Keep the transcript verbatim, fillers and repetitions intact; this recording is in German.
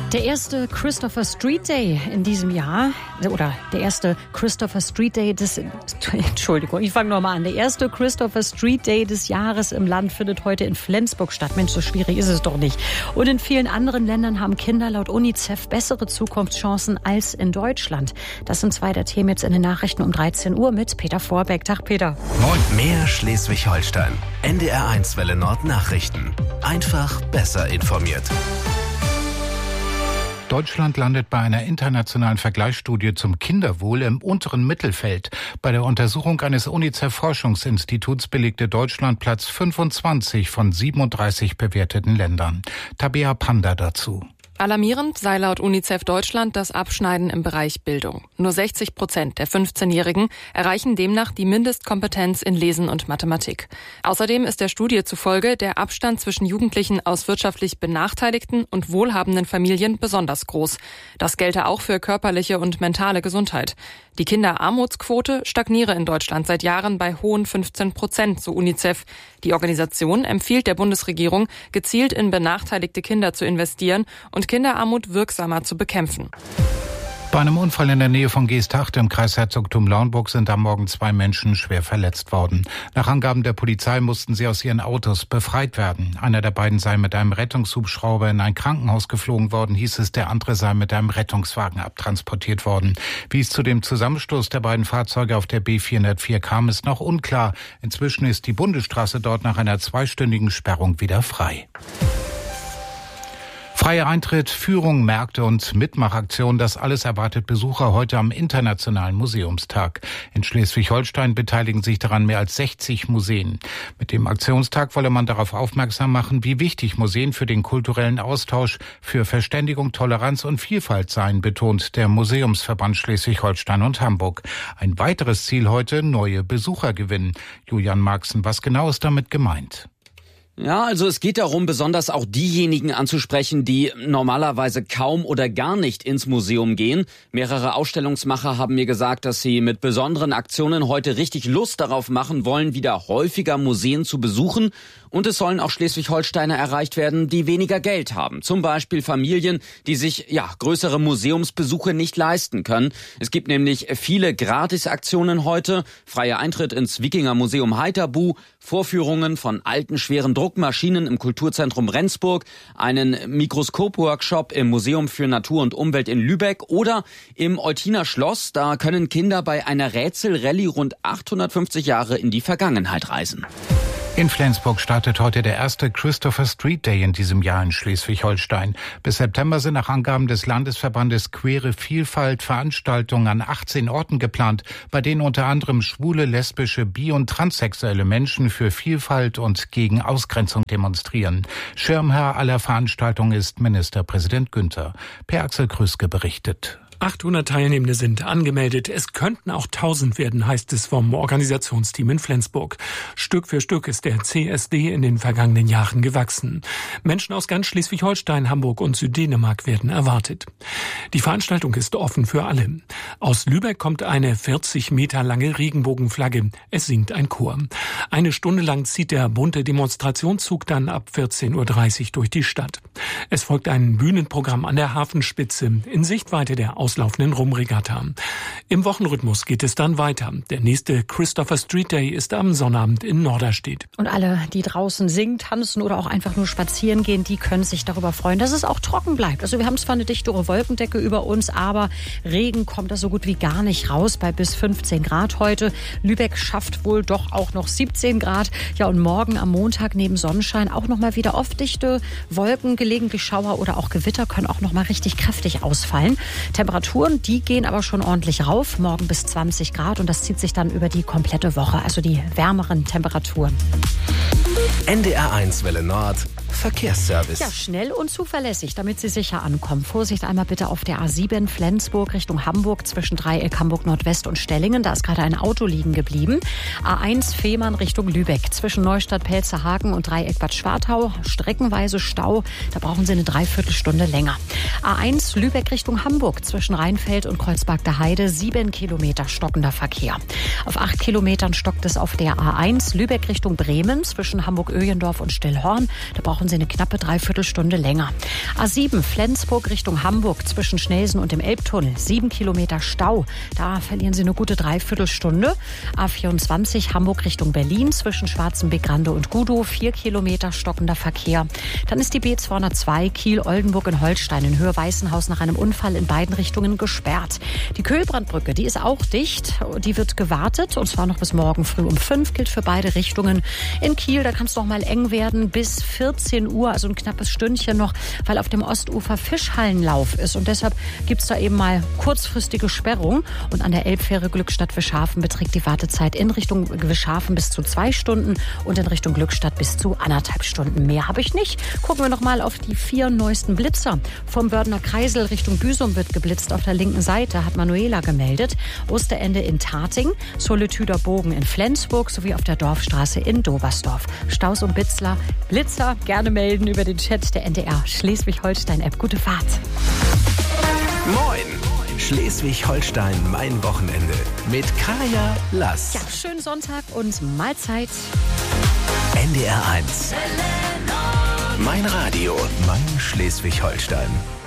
Der erste Christopher Street Day in diesem Jahr, oder der erste Christopher Street Day des, Entschuldigung, ich fange nochmal an. Der erste Christopher Street Day des Jahres im Land findet heute in Flensburg statt. Mensch, so schwierig ist es doch nicht. Und in vielen anderen Ländern haben Kinder laut UNICEF bessere Zukunftschancen als in Deutschland. Das sind zwei der Themen jetzt in den Nachrichten um dreizehn Uhr mit Peter Vorbeck. Tag, Peter. Moin. Mehr Schleswig-Holstein. N D R eins Welle Nord Nachrichten. Einfach besser informiert. Deutschland landet bei einer internationalen Vergleichsstudie zum Kinderwohl im unteren Mittelfeld. Bei der Untersuchung eines UNICEF-Forschungsinstituts belegte Deutschland Platz fünfundzwanzig von siebenunddreißig bewerteten Ländern. Tabea Panda dazu. Alarmierend sei laut UNICEF Deutschland das Abschneiden im Bereich Bildung. Nur sechzig Prozent der fünfzehnjährigen erreichen demnach die Mindestkompetenz in Lesen und Mathematik. Außerdem ist der Studie zufolge der Abstand zwischen Jugendlichen aus wirtschaftlich benachteiligten und wohlhabenden Familien besonders groß. Das gelte auch für körperliche und mentale Gesundheit. Die Kinderarmutsquote stagniere in Deutschland seit Jahren bei hohen fünfzehn Prozent, so UNICEF. Die Organisation empfiehlt der Bundesregierung, gezielt in benachteiligte Kinder zu investieren und Kinderarmut wirksamer zu bekämpfen. Bei einem Unfall in der Nähe von Geesthacht im Kreis Herzogtum Lauenburg sind am Morgen zwei Menschen schwer verletzt worden. Nach Angaben der Polizei mussten sie aus ihren Autos befreit werden. Einer der beiden sei mit einem Rettungshubschrauber in ein Krankenhaus geflogen worden, hieß es, der andere sei mit einem Rettungswagen abtransportiert worden. Wie es zu dem Zusammenstoß der beiden Fahrzeuge auf der B vierhundertvier kam, ist noch unklar. Inzwischen ist die Bundesstraße dort nach einer zweistündigen Sperrung wieder frei. Freier Eintritt, Führung, Märkte und Mitmachaktion, das alles erwartet Besucher heute am Internationalen Museumstag. In Schleswig-Holstein beteiligen sich daran mehr als sechzig Museen. Mit dem Aktionstag wolle man darauf aufmerksam machen, wie wichtig Museen für den kulturellen Austausch, für Verständigung, Toleranz und Vielfalt seien, betont der Museumsverband Schleswig-Holstein und Hamburg. Ein weiteres Ziel heute, neue Besucher gewinnen. Julian Marxen, was genau ist damit gemeint? Ja, also es geht darum, besonders auch diejenigen anzusprechen, die normalerweise kaum oder gar nicht ins Museum gehen. Mehrere Ausstellungsmacher haben mir gesagt, dass sie mit besonderen Aktionen heute richtig Lust darauf machen wollen, wieder häufiger Museen zu besuchen. Und es sollen auch Schleswig-Holsteiner erreicht werden, die weniger Geld haben. Zum Beispiel Familien, die sich ja größere Museumsbesuche nicht leisten können. Es gibt nämlich viele Gratisaktionen heute. Freier Eintritt ins Wikinger-Museum Heiterbu, Vorführungen von alten, schweren Druckmaschinen im Kulturzentrum Rendsburg, einen Mikroskop-Workshop im Museum für Natur und Umwelt in Lübeck oder im Eutiner Schloss. Da können Kinder bei einer Rätselrallye rund achthundertfünfzig Jahre in die Vergangenheit reisen. In Flensburg startet heute der erste Christopher Street Day in diesem Jahr in Schleswig-Holstein. Bis September sind nach Angaben des Landesverbandes Queere Vielfalt Veranstaltungen an achtzehn Orten geplant, bei denen unter anderem schwule, lesbische, bi- und transsexuelle Menschen für Vielfalt und gegen Ausgrenzung demonstrieren. Schirmherr aller Veranstaltungen ist Ministerpräsident Günther. Per Axel Krüske berichtet. achthundert Teilnehmende sind angemeldet. Es könnten auch tausend werden, heißt es vom Organisationsteam in Flensburg. Stück für Stück ist der C S D in den vergangenen Jahren gewachsen. Menschen aus ganz Schleswig-Holstein, Hamburg und Süddänemark werden erwartet. Die Veranstaltung ist offen für alle. Aus Lübeck kommt eine vierzig Meter lange Regenbogenflagge. Es singt ein Chor. Eine Stunde lang zieht der bunte Demonstrationszug dann ab vierzehn Uhr dreißig durch die Stadt. Es folgt ein Bühnenprogramm an der Hafenspitze in Sichtweite der auslaufenden Rumregatta. Im Wochenrhythmus geht es dann weiter. Der nächste Christopher Street Day ist am Sonnabend in Norderstedt. Und alle, die draußen singen, tanzen oder auch einfach nur spazieren gehen, die können sich darüber freuen, dass es auch trocken bleibt. Also wir haben zwar eine dichtere Wolkendecke über uns, aber Regen kommt da so gut wie gar nicht raus, bei bis fünfzehn Grad heute. Lübeck schafft wohl doch auch noch siebzehn Grad. Ja, und morgen am Montag neben Sonnenschein auch noch mal wieder oft dichte Wolken, gelegentlich Schauer oder auch Gewitter können auch noch mal richtig kräftig ausfallen. Temperaturen, die gehen aber schon ordentlich rauf, morgen bis zwanzig Grad und das zieht sich dann über die komplette Woche, also die wärmeren Temperaturen. N D R eins Welle Nord Verkehrsservice. Ja, schnell und zuverlässig, damit Sie sicher ankommen. Vorsicht einmal bitte auf der A sieben Flensburg Richtung Hamburg zwischen Dreieck Hamburg Nordwest und Stellingen. Da ist gerade ein Auto liegen geblieben. A eins Fehmarn Richtung Lübeck zwischen Neustadt Pelzerhaken und Dreieck Bad Schwartau. Streckenweise Stau. Da brauchen Sie eine Dreiviertelstunde länger. A eins Lübeck Richtung Hamburg zwischen Rheinfeld und Kreuzberg der Heide. Sieben Kilometer stockender Verkehr. Auf acht Kilometern stockt es auf der A eins Lübeck Richtung Bremen zwischen Hamburg-Öhlendorf und Stillhorn. Da brauchen brauchen Sie eine knappe Dreiviertelstunde länger. A sieben Flensburg Richtung Hamburg zwischen Schnelsen und dem Elbtunnel. Sieben Kilometer Stau. Da verlieren Sie eine gute Dreiviertelstunde. A vierundzwanzig Hamburg Richtung Berlin zwischen Schwarzenbeck-Grande und Gudow. Vier Kilometer stockender Verkehr. Dann ist die B zweihundertzwei Kiel-Oldenburg in Holstein in Höhe Weißenhaus nach einem Unfall in beiden Richtungen gesperrt. Die Köhlbrandbrücke, die ist auch dicht. Die wird gewartet und zwar noch bis morgen früh um fünf. Gilt für beide Richtungen. In Kiel, da kann es noch mal eng werden bis vierzehn Uhr, also ein knappes Stündchen noch, weil auf dem Ostufer Fischhallenlauf ist und deshalb gibt es da eben mal kurzfristige Sperrung. Und an der Elbfähre Glückstadt-Wischhafen beträgt die Wartezeit in Richtung Wischhafen bis zu zwei Stunden und in Richtung Glückstadt bis zu anderthalb Stunden. Mehr habe ich nicht. Gucken wir noch mal auf die vier neuesten Blitzer. Vom Bördener Kreisel Richtung Büsum wird geblitzt. Auf der linken Seite hat Manuela gemeldet. Osterende in Tating, Solitüder Bogen in Flensburg sowie auf der Dorfstraße in Dobersdorf. Staus und Blitzler, Blitzer gerne melden über den Chat der N D R Schleswig-Holstein-App. Gute Fahrt. Moin! Schleswig-Holstein, mein Wochenende. Mit Kaya Lass. Ja, schönen Sonntag und Mahlzeit. N D R eins. Mein Radio, mein Schleswig-Holstein.